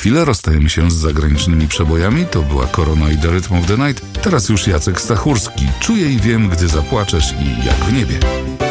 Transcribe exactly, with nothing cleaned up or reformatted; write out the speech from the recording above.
chwilę rozstajemy się z zagranicznymi przebojami. To była Korona i The Rhythm of the Night. Teraz już Jacek Stachurski. Czuję i wiem, gdy zapłaczesz i jak w niebie.